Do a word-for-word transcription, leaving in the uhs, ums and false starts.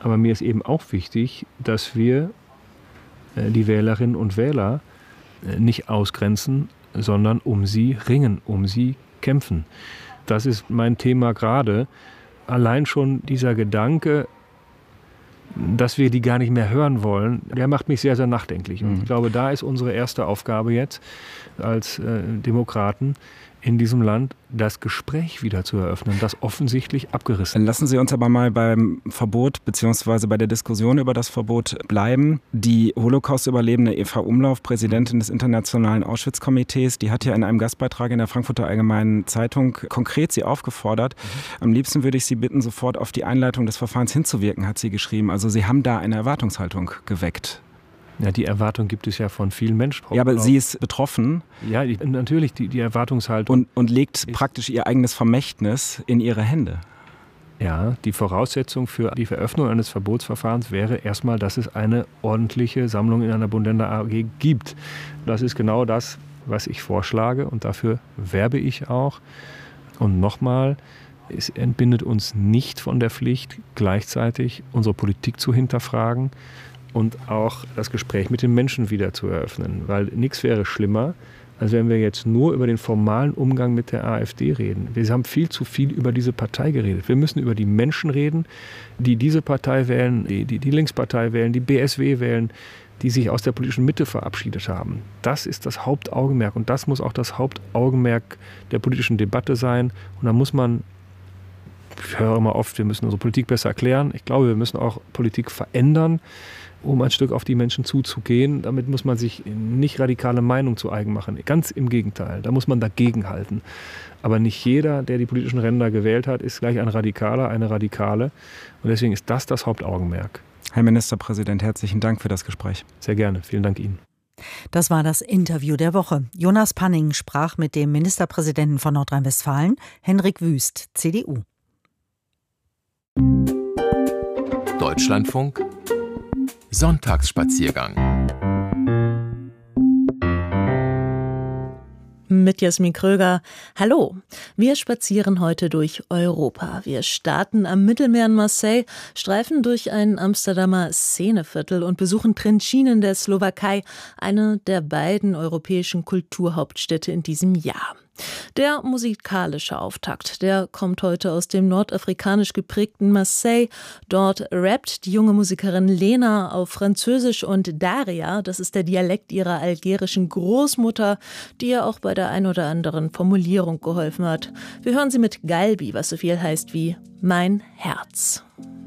Aber mir ist eben auch wichtig, dass wir äh, die Wählerinnen und Wähler äh, nicht ausgrenzen, sondern um sie ringen, um sie kämpfen. Das ist mein Thema gerade. Allein schon dieser Gedanke, dass wir die gar nicht mehr hören wollen, der macht mich sehr, sehr nachdenklich. Und ich glaube, da ist unsere erste Aufgabe jetzt als äh, Demokraten in diesem Land, das Gespräch wieder zu eröffnen, das offensichtlich abgerissen. Dann lassen Sie uns aber mal beim Verbot bzw. bei der Diskussion über das Verbot bleiben. Die Holocaust-Überlebende Eva Umlauf, Präsidentin des Internationalen Auschwitz-Komitees, die hat ja in einem Gastbeitrag in der Frankfurter Allgemeinen Zeitung konkret Sie aufgefordert. Mhm. Am liebsten würde ich Sie bitten, sofort auf die Einleitung des Verfahrens hinzuwirken, hat sie geschrieben. Also Sie haben da eine Erwartungshaltung geweckt. Ja, die Erwartung gibt es ja von vielen Menschen. Ja, aber sie ist betroffen. Ja, die, natürlich die, die Erwartungshaltung. Und, und legt praktisch ihr eigenes Vermächtnis in ihre Hände. Ja, die Voraussetzung für die Veröffnung eines Verbotsverfahrens wäre erstmal, dass es eine ordentliche Sammlung in einer Bund-Länder A G gibt. Das ist genau das, was ich vorschlage und dafür werbe ich auch. Und nochmal, es entbindet uns nicht von der Pflicht, gleichzeitig unsere Politik zu hinterfragen und auch das Gespräch mit den Menschen wieder zu eröffnen. Weil nichts wäre schlimmer, als wenn wir jetzt nur über den formalen Umgang mit der AfD reden. Wir haben viel zu viel über diese Partei geredet. Wir müssen über die Menschen reden, die diese Partei wählen, die die, die Linkspartei wählen, die B S W wählen, die sich aus der politischen Mitte verabschiedet haben. Das ist das Hauptaugenmerk und das muss auch das Hauptaugenmerk der politischen Debatte sein. Und da muss man, ich höre immer oft, wir müssen unsere Politik besser erklären. Ich glaube, wir müssen auch Politik verändern, um ein Stück auf die Menschen zuzugehen. Damit muss man sich nicht radikale Meinung zu eigen machen. Ganz im Gegenteil, da muss man dagegen halten. Aber nicht jeder, der die politischen Ränder gewählt hat, ist gleich ein Radikaler, eine Radikale. Und deswegen ist das das Hauptaugenmerk. Herr Ministerpräsident, herzlichen Dank für das Gespräch. Sehr gerne, vielen Dank Ihnen. Das war das Interview der Woche. Jonas Panning sprach mit dem Ministerpräsidenten von Nordrhein-Westfalen, Henrik Wüst, C D U. Deutschlandfunk Sonntagsspaziergang. Mit Jasmin Kröger. Hallo, wir spazieren heute durch Europa. Wir starten am Mittelmeer in Marseille, streifen durch ein Amsterdamer Szeneviertel und besuchen Trenčín in der Slowakei, eine der beiden europäischen Kulturhauptstädte in diesem Jahr. Der musikalische Auftakt, der kommt heute aus dem nordafrikanisch geprägten Marseille. Dort rappt die junge Musikerin Lena auf Französisch und Daria, das ist der Dialekt ihrer algerischen Großmutter, die ihr auch bei der ein oder anderen Formulierung geholfen hat. Wir hören sie mit Galbi, was so viel heißt wie Mein Herz.